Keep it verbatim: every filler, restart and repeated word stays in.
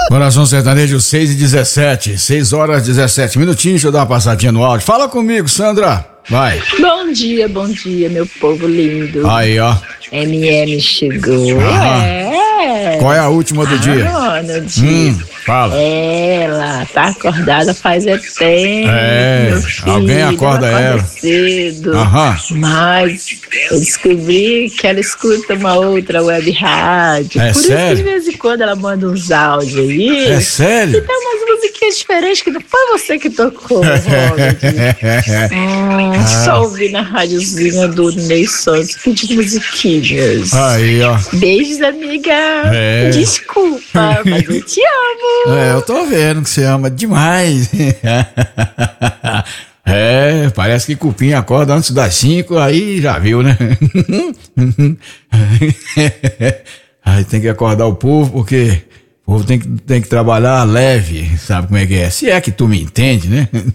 Coração Sertanejo, seis e dezessete, seis horas e dezessete minutinhos. Deixa eu dar uma passadinha no áudio. Fala comigo, Sandra. Vai. Bom dia, bom dia, meu povo lindo. Aí, ó. M M chegou. Aham. É. Qual é a última do ah, dia? No dia. Hum, fala. Ela tá acordada faz é tempo. É, meu filho, alguém acorda ela. cedo. Aham. Mas eu descobri que ela escuta uma outra web rádio. É Por sério? isso que de vez em quando ela manda uns áudios aí. É sério? E tem umas musiquinhas diferentes que não foi você que tocou, Robert. Hum, só ouvi na rádiozinha do Ney Santos pedir musiquinhas. Aí, ó. Beijos, amiga. É. Desculpa, mas eu te amo. É, eu tô vendo que você ama demais. É, parece que Cupim acorda antes das cinco, aí já viu, né? Aí tem que acordar o povo, porque o povo tem que, tem que trabalhar leve, sabe como é que é? Se é que tu me entende, né?